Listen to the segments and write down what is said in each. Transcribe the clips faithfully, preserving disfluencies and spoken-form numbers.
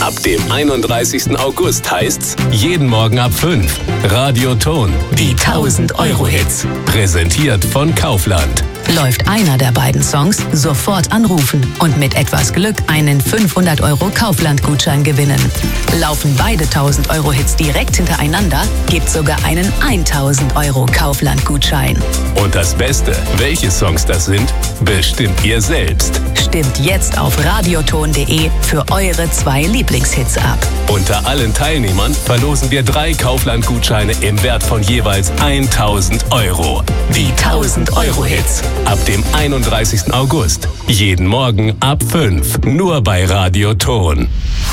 Ab dem einunddreißigsten August heißt's jeden Morgen ab fünf. Radioton, die tausend-Euro-Hits. Präsentiert von Kaufland. Läuft einer der beiden Songs, sofort anrufen und mit etwas Glück einen fünfhundert Euro Kaufland-Gutschein gewinnen. Laufen beide tausend-Euro-Hits direkt hintereinander, gibt's sogar einen tausend Euro Kaufland-Gutschein. Und das Beste, welche Songs das sind, bestimmt ihr selbst. Stimmt jetzt auf radioton punkt de für eure zwei Lieblingshits ab. Unter allen Teilnehmern verlosen wir drei Kaufland-Gutscheine im Wert von jeweils tausend Euro. Die tausend-Euro-Hits. Ab dem einunddreißigsten August. Jeden Morgen ab fünf. Nur bei Radioton.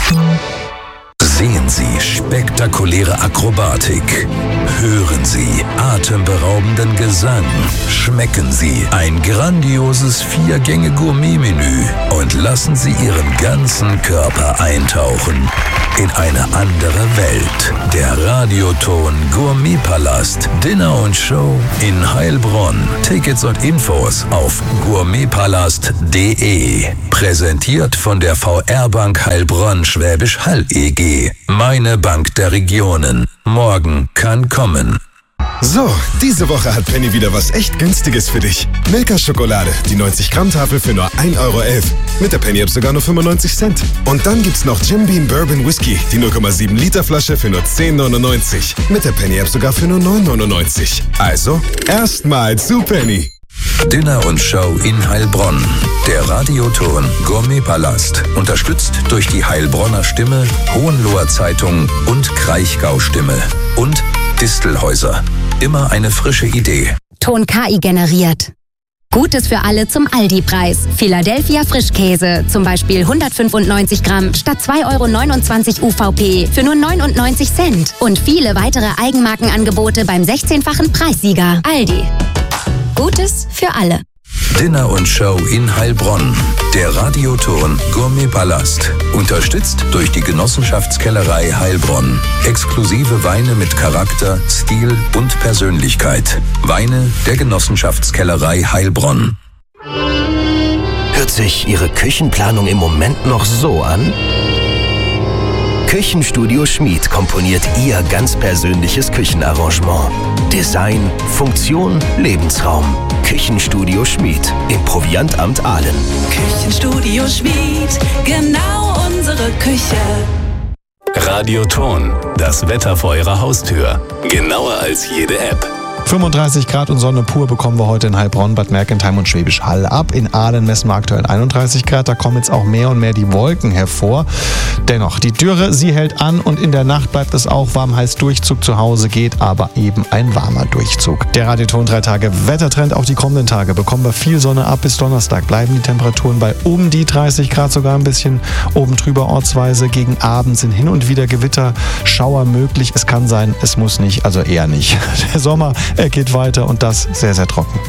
Sehen Sie spektakuläre Akrobatik. Hören Sie atemberaubenden Gesang. Schmecken Sie ein grandioses Vier-Gänge-Gourmet-Menü und lassen Sie Ihren ganzen Körper eintauchen in eine andere Welt. Der Radioton Gourmetpalast Dinner und Show in Heilbronn. Tickets und Infos auf gourmetpalast punkt de. Präsentiert von der V R-Bank Heilbronn Schwäbisch Hall E G. Meine Bank der Regionen. Morgen kann kommen. So, diese Woche hat Penny wieder was echt Günstiges für dich. Milka-Schokolade, die neunzig Gramm Tafel für nur ein Euro elf. Mit der Penny-App sogar nur fünfundneunzig Cent. Und dann gibt's noch Jim Beam Bourbon Whisky, die null Komma sieben Liter Flasche für nur zehn neunundneunzig. Mit der Penny-App sogar für nur neun neunundneunzig. Also, erstmal zu Penny. Dinner und Show in Heilbronn. Der Radioton Gourmetpalast. Unterstützt durch die Heilbronner Stimme, Hohenloher Zeitung und Kraichgau Stimme. Und Distelhäuser. Immer eine frische Idee. Ton K I generiert. Gutes für alle zum Aldi-Preis. Philadelphia Frischkäse, zum Beispiel hundertfünfundneunzig Gramm statt zwei Euro neunundzwanzig U V P für nur neunundneunzig Cent. Und viele weitere Eigenmarkenangebote beim sechzehnfachen Preissieger. Aldi. Gutes für alle. Dinner und Show in Heilbronn. Der Radioton Gourmetpalast. Unterstützt durch die Genossenschaftskellerei Heilbronn. Exklusive Weine mit Charakter, Stil und Persönlichkeit. Weine der Genossenschaftskellerei Heilbronn. Hört sich Ihre Küchenplanung im Moment noch so an? Küchenstudio Schmid komponiert Ihr ganz persönliches Küchenarrangement. Design, Funktion, Lebensraum. Küchenstudio Schmid im Proviantamt Aalen. Küchenstudio Schmid, genau unsere Küche. Radioton, das Wetter vor Ihrer Haustür. Genauer als jede App. fünfunddreißig Grad und Sonne pur bekommen wir heute in Heilbronn, Bad Mergentheim und Schwäbisch Hall ab. In Aalen messen wir aktuell einunddreißig Grad. Da kommen jetzt auch mehr und mehr die Wolken hervor. Dennoch, die Dürre, sie hält an und in der Nacht bleibt es auch warm, heißt Durchzug zu Hause geht, aber eben ein warmer Durchzug. Der Radioton drei Tage Wettertrend, auch die kommenden Tage bekommen wir viel Sonne ab. Bis Donnerstag bleiben die Temperaturen bei um die dreißig Grad, sogar ein bisschen oben drüber ortsweise. Gegen Abend sind hin und wieder Gewitter, Schauer möglich. Es kann sein, es muss nicht, also eher nicht. Der Sommer, er geht weiter und das sehr, sehr trocken.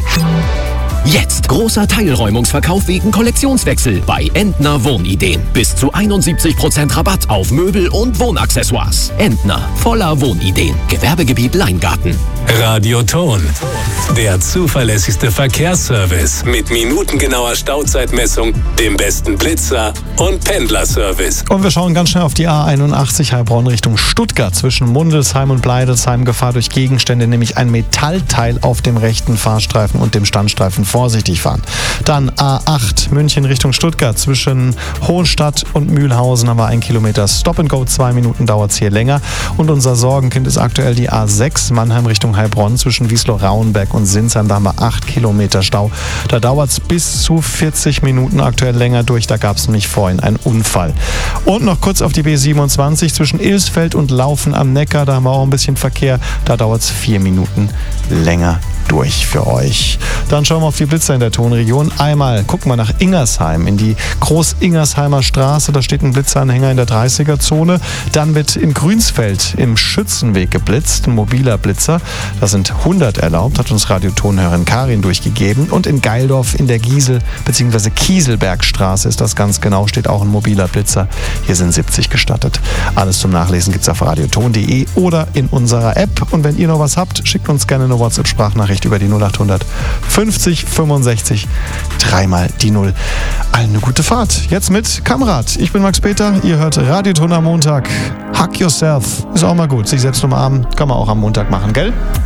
Jetzt großer Teilräumungsverkauf wegen Kollektionswechsel bei Entner Wohnideen. Bis zu einundsiebzig Prozent Rabatt auf Möbel und Wohnaccessoires. Entner, voller Wohnideen. Gewerbegebiet Leingarten. Radioton, der zuverlässigste Verkehrsservice mit minutengenauer Stauzeitmessung, dem besten Blitzer und Pendlerservice. Und wir schauen ganz schnell auf die A einundachtzig Heilbronn Richtung Stuttgart. Zwischen Mundelsheim und Bleidelsheim Gefahr durch Gegenstände, nämlich ein Metallteil auf dem rechten Fahrstreifen und dem Standstreifen. Vorsichtig fahren. Dann A acht München Richtung Stuttgart. Zwischen Hohenstadt und Mühlhausen haben wir ein Kilometer Stop and Go. Zwei Minuten dauert es hier länger. Und unser Sorgenkind ist aktuell die A sechs Mannheim Richtung Heilbronn. Zwischen Wieslow-Rauenberg und Sinsheim. Da haben wir acht Kilometer Stau. Da dauert es bis zu vierzig Minuten aktuell länger durch. Da gab es nämlich vorhin einen Unfall. Und noch kurz auf die B siebenundzwanzig zwischen Ilsfeld und Laufen am Neckar. Da haben wir auch ein bisschen Verkehr. Da dauert es vier Minuten länger durch für euch. Dann schauen wir auf die Blitzer in der Tonregion. Einmal gucken wir nach Ingersheim, in die Groß-Ingersheimer Straße. Da steht ein Blitzeranhänger in der dreißiger-Zone. Dann wird in Grünsfeld im Schützenweg geblitzt, ein mobiler Blitzer. Da sind hundert erlaubt, hat uns Radiotonhörerin Karin durchgegeben. Und in Geildorf in der Giesel- bzw. Kieselbergstraße ist das ganz genau, steht auch ein mobiler Blitzer. Hier sind siebzig gestattet. Alles zum Nachlesen gibt es auf radioton punkt de oder in unserer App. Und wenn ihr noch was habt, schickt uns gerne eine WhatsApp-Sprachnachricht Sprachnachricht über die null acht hundert fünfzig fünfundsechzig, dreimal die Null. Allen eine gute Fahrt. Jetzt mit Kamerad. Ich bin Max Peter, ihr hört Radioton am Montag. Hug yourself. Ist auch mal gut. Sich selbst umarmen kann man auch am Montag machen, gell?